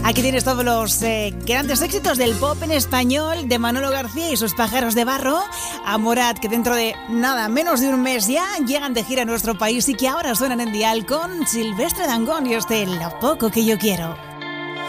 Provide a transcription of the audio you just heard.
Aquí tienes todos los grandes éxitos del pop en español de Manolo García y sus Pájaros de Barro, a Morat, que dentro de nada, menos de un mes ya llegan de gira a nuestro país y que ahora suenan en dial con Silvestre Dangond y Lo poco que yo quiero.